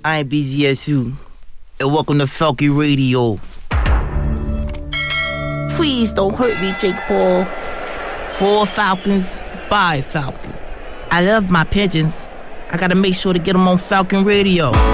I'm BZSU, and welcome to Falcon Radio. Please don't hurt me, Jake Paul. For Falcons, by Falcons. I love my pigeons. I gotta make sure to get them on Falcon Radio.